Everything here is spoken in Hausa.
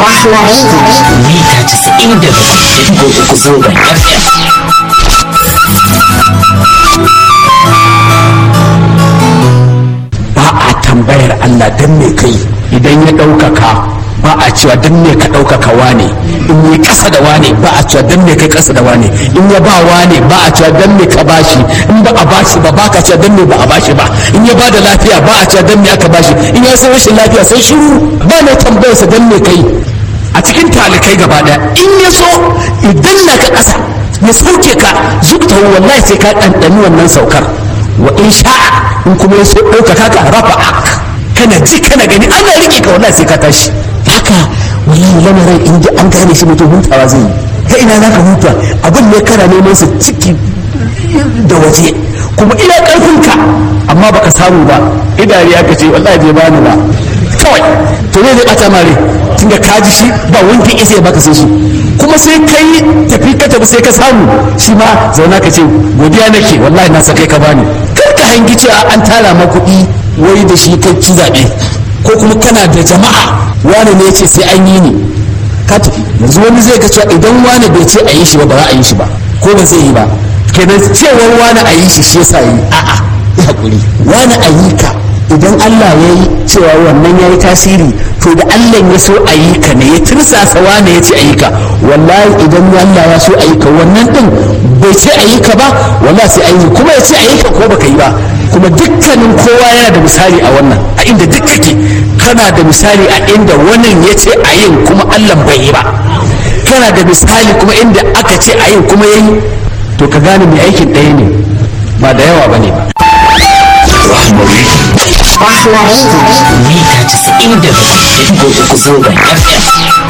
mita 97.3 zangon FM. Ba a tambayar Allah don me kai idan ya ɗaukaka, ba a cewa don me ka ɗaukaka wane, in yi ƙasa da wane ba a cewa don me kai ƙasa da wane, in ya ba wane ba a cewa don me ka bashi, in ba a bashi ba ba ka cewa don me ba a bashi ba, in ya ba da lafiya ba a cewa don me aka bashi, in ya san rashin lafiya sai shiru ba na tambayarsa don me kai. A cikin talikai gaba ɗaya in ya so idan na ka ƙasa ya sauke ka zubta wallahi sai ka ɗanɗani wannan saukar, wa in sha'a in kuma ya so ɗaukaka ka rafa kana ji kana gani ana riƙe ka wallahi sai ka tashi. Haka wallahi lamarin in ji an gane shi mutum hutawa zai yi. Ta ina za ka huta abin ne kana neman sa ciki da waje kuma ina ƙarfinka amma baka samu ba, idari aka ce wallahi bai bani ba kawai to ne zai ɓata mare tunda ka ji shi ba wanda isa ya baka sai shi, kuma sai kai tafi ka tafi sai ka samu shi ma zauna ka ce godiya nake wallahi na sa kai ka bani. Kar ka hangi cewa an tara ma kuɗi wai da shi kai ci zaɓe ko kuma kana da jama'a wani ne ya ce sai an yi ni ka tafi. Yanzu wani zai ga cewa idan wani bai ce a yi shi ba ba za a yi shi ba ko ba zai yi ba, kenan cewar wani a yi shi shi yasa yi. A'a ya haƙuri, wani a yi ka idan Allah ya yi cewa wannan ya yi tasiri to da Allah ya so a yi ka ne ya tirsasa wane ya ce a yi ka, wallahi idan Allah ya so a yi ka wannan din bai ce a yi ka ba wallahi sai an yi, kuma ya ce a yi ka ko baka yi ba. Kuma dukkanin kowa yana da misali a wannan, a inda duk kake kana da misali a inda wannan ya ce a yin kuma Allah bai yi ba, kana da misali kuma inda aka ce a yin kuma ya yi, to ka gane mai aikin ɗaya ne ba da yawa ba ne ba. Mita 97.3 zangon FM.